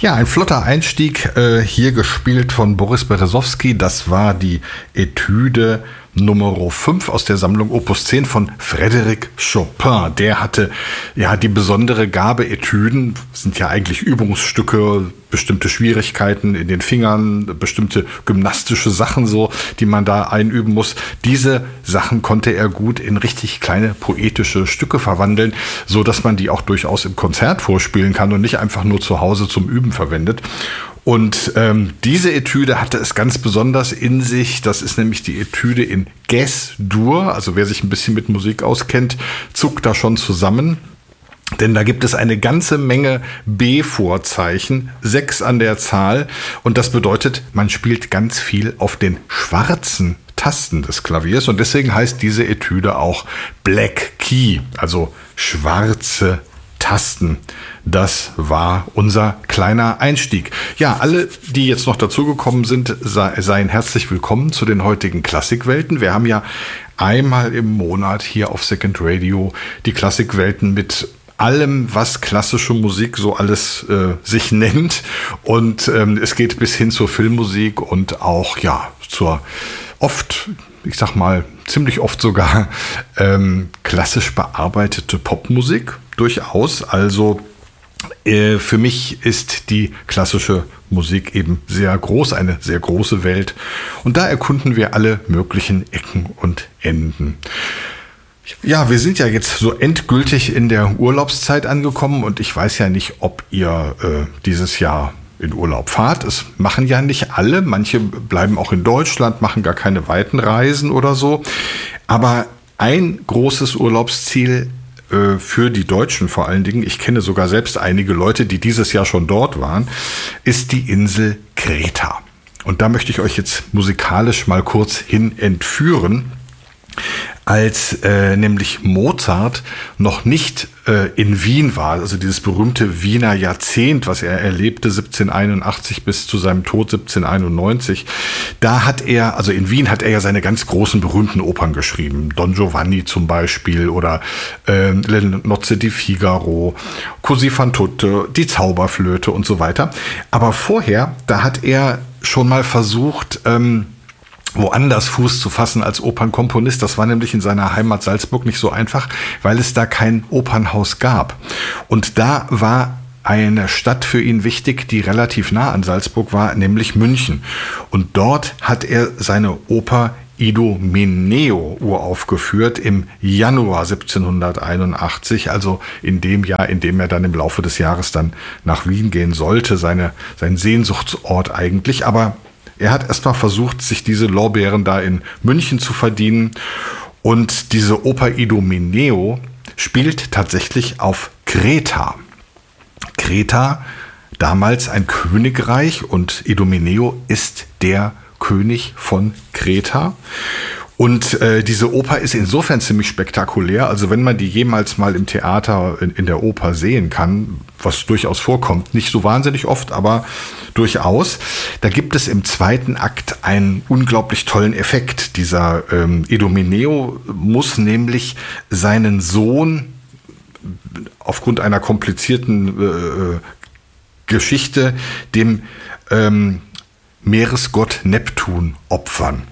Ja, ein flotter Einstieg, hier gespielt von Boris Berezowski. Das war die Etüde Nummer 5 aus der Sammlung Opus 10 von Frédéric Chopin. Der hatte ja die besondere Gabe, Etüden sind ja eigentlich Übungsstücke, bestimmte Schwierigkeiten in den Fingern, bestimmte gymnastische Sachen so, die man da einüben muss. Diese Sachen konnte er gut in richtig kleine poetische Stücke verwandeln, so dass man die auch durchaus im Konzert vorspielen kann und nicht einfach nur zu Hause zum Üben verwendet. Und diese Etüde hatte es ganz besonders in sich. Das ist nämlich die Etüde in Ges-Dur. Also wer sich ein bisschen mit Musik auskennt, zuckt da schon zusammen. Denn da gibt es eine ganze Menge B-Vorzeichen, 6 an der Zahl. Und das bedeutet, man spielt ganz viel auf den schwarzen Tasten des Klaviers. Und deswegen heißt diese Etüde auch Black Key, also schwarze Tasten. Das war unser kleiner Einstieg. Ja, alle, die jetzt noch dazugekommen sind, seien herzlich willkommen zu den heutigen Klassikwelten. Wir haben ja einmal im Monat hier auf Second Radio die Klassikwelten mit allem, was klassische Musik so alles sich nennt. Und es geht bis hin zur Filmmusik und auch ja zur oft, ich sag mal, ziemlich oft sogar klassisch bearbeitete Popmusik durchaus. Also für mich ist die klassische Musik eben sehr groß, eine sehr große Welt. Und da erkunden wir alle möglichen Ecken und Enden. Ja, wir sind ja jetzt so endgültig in der Urlaubszeit angekommen und ich weiß ja nicht, ob ihr dieses Jahr in Urlaub fahrt. Es machen ja nicht alle. Manche bleiben auch in Deutschland, machen gar keine weiten Reisen oder so. Aber ein großes Urlaubsziel für die Deutschen vor allen Dingen, ich kenne sogar selbst einige Leute, die dieses Jahr schon dort waren, ist die Insel Kreta. Und da möchte ich euch jetzt musikalisch mal kurz hin entführen. Als nämlich Mozart noch nicht in Wien war, also dieses berühmte Wiener Jahrzehnt, was er erlebte, 1781 bis zu seinem Tod 1791, da hat er, also in Wien hat er ja seine ganz großen berühmten Opern geschrieben, Don Giovanni zum Beispiel oder Le Nozze di Figaro, Così fan tutte, die Zauberflöte und so weiter. Aber vorher, da hat er schon mal versucht, woanders Fuß zu fassen als Opernkomponist. Das war nämlich in seiner Heimat Salzburg nicht so einfach, weil es da kein Opernhaus gab. Und da war eine Stadt für ihn wichtig, die relativ nah an Salzburg war, nämlich München. Und dort hat er seine Oper Idomeneo uraufgeführt im Januar 1781, also in dem Jahr, in dem er dann im Laufe des Jahres dann nach Wien gehen sollte, sein Sehnsuchtsort eigentlich. Aber er hat erstmal versucht, sich diese Lorbeeren da in München zu verdienen. Und diese Oper Idomeneo spielt tatsächlich auf Kreta. Kreta, damals ein Königreich, und Idomeneo ist der König von Kreta. Und diese Oper ist insofern ziemlich spektakulär. Also wenn man die jemals mal im Theater in der Oper sehen kann, was durchaus vorkommt, nicht so wahnsinnig oft, aber durchaus, da gibt es im zweiten Akt einen unglaublich tollen Effekt. Dieser Idomeneo muss nämlich seinen Sohn aufgrund einer komplizierten Geschichte dem Meeresgott Neptun opfern.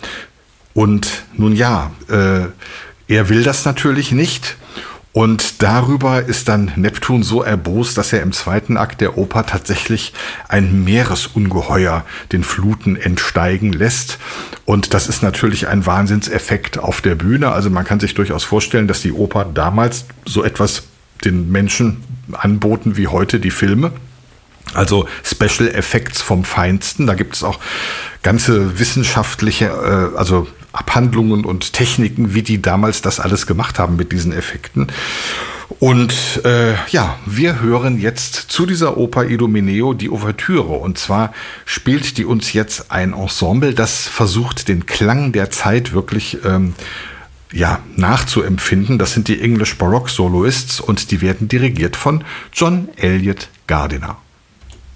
Und nun ja, er will das natürlich nicht. Und darüber ist dann Neptun so erbost, dass er im zweiten Akt der Oper tatsächlich ein Meeresungeheuer den Fluten entsteigen lässt. Und das ist natürlich ein Wahnsinnseffekt auf der Bühne. Also man kann sich durchaus vorstellen, dass die Oper damals so etwas den Menschen anboten wie heute die Filme. Also Special Effects vom Feinsten. Da gibt es auch ganze wissenschaftliche, also Abhandlungen und Techniken, wie die damals das alles gemacht haben mit diesen Effekten. Und ja, wir hören jetzt zu dieser Oper Idomeneo die Ouvertüre. Und zwar spielt die uns jetzt ein Ensemble, das versucht, den Klang der Zeit wirklich nachzuempfinden. Das sind die English Baroque Soloists und die werden dirigiert von John Eliot Gardiner.